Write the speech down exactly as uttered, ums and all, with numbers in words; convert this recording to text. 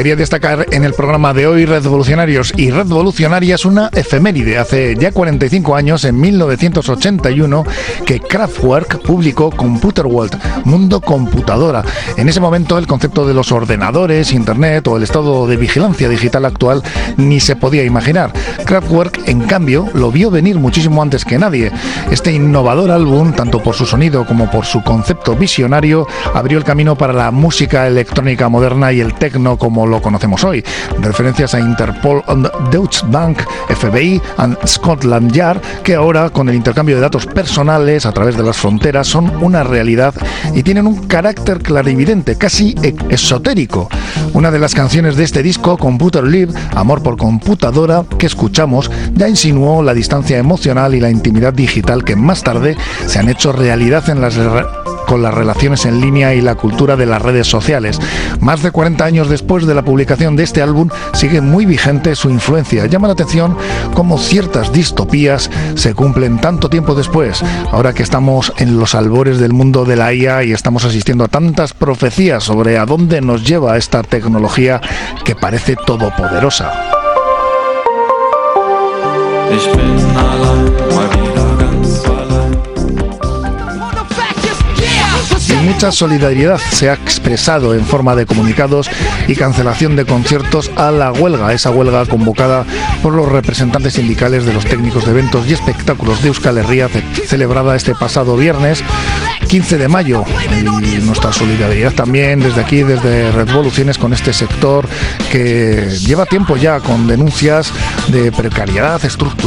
Quería destacar en el programa de hoy, Revolucionarios y Revolucionarias, una efeméride. Hace ya cuarenta y cinco años, en mil novecientos ochenta y uno, que Kraftwerk publicó Computer World, Mundo Computadora. En ese momento el concepto de los ordenadores, internet o el estado de vigilancia digital actual ni se podía imaginar. Kraftwerk, en cambio, lo vio venir muchísimo antes que nadie. Este innovador álbum, tanto por su sonido como por su concepto visionario, abrió el camino para la música electrónica moderna y el techno como lo conocemos hoy. Referencias a Interpol, Deutsche Bank, F B I y Scotland Yard, que ahora, con el intercambio de datos personales a través de las fronteras, son una realidad y tienen un carácter clarividente, casi esotérico. Una de las canciones de este disco, Computer Live, Amor por Computadora, que escuchamos, ya insinuó la distancia emocional y la intimidad digital que más tarde se han hecho realidad en las con las relaciones en línea y la cultura de las redes sociales. Más de cuarenta años después de la publicación de este álbum, sigue muy vigente su influencia. Llama la atención cómo ciertas distopías se cumplen tanto tiempo después, ahora que estamos en los albores del mundo de la I A y estamos asistiendo a tantas profecías sobre a dónde nos lleva esta tecnología que parece todopoderosa. Ich bin allein, mal wieder ganz allein. Mucha solidaridad se ha expresado en forma de comunicados y cancelación de conciertos a la huelga, esa huelga convocada por los representantes sindicales de los técnicos de eventos y espectáculos de Euskal Herria, celebrada este pasado viernes quince de mayo. Y nuestra solidaridad también desde aquí, desde Revoluciones, con este sector que lleva tiempo ya con denuncias de precariedad estructural